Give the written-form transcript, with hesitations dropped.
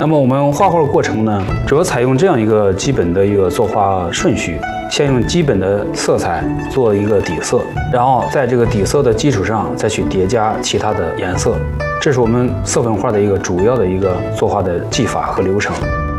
那么我们画画的过程呢，主要采用这样一个基本的一个作画顺序，先用基本的色彩做一个底色，然后在这个底色的基础上再去叠加其他的颜色，这是我们色粉画的一个主要的一个作画的技法和流程。